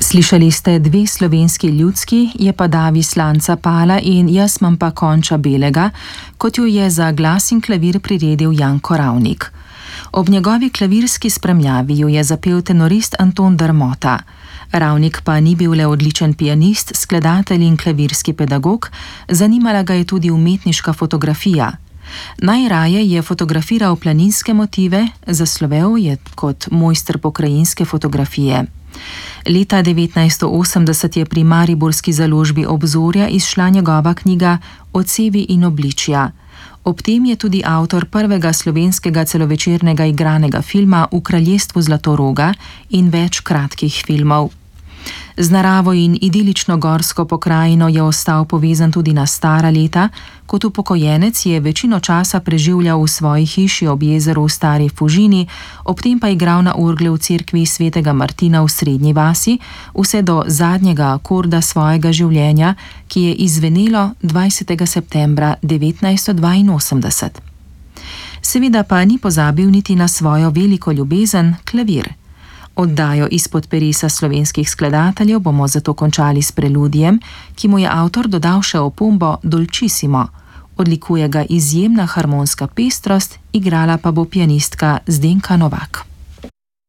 Slišali ste dve slovenski ljudski, Je pa Davi Slanca Pala in Jaz imam pa konča belega, kot jo je za glas in klavir priredil Janko Ravnik. Ob njegovi klavirski spremljavi jo je zapel tenorist Anton Dermota. Ravnik pa ni bil le odličen pianist, skladatelj in klavirski pedagog, zanimala ga je tudi umetniška fotografija. Najraje je fotografiral planinske motive, zaslovel je kot mojster pokrajinske fotografije. Leta 1980 je pri mariborski založbi Obzorja izšla njegova knjiga Odsevi in obličja. Ob tem je tudi avtor prvega slovenskega celovečernega igranega filma V kraljestvu Zlatoroga in več kratkih filmov. Z naravo in idilično gorsko pokrajino je ostal povezan tudi na stara leta. Kot upokojenec je večino časa preživljal v svoji hiši ob jezeru v Stari Fužini, ob tem pa igral na orgle v cerkvi svetega Martina v Srednji vasi, vse do zadnjega akorda svojega življenja, ki je izzvenelo 20. septembra 1982. Seveda pa ni pozabil niti na svojo veliko ljubezen, klavir. Oddajo izpod peresa slovenskih skladateljev bomo zato končali s preludijem, ki mu je avtor dodal še opombo dolčissimo. Odlikuje ga izjemna harmonska pestrost, igrala pa bo pianistka Zdenka Novak.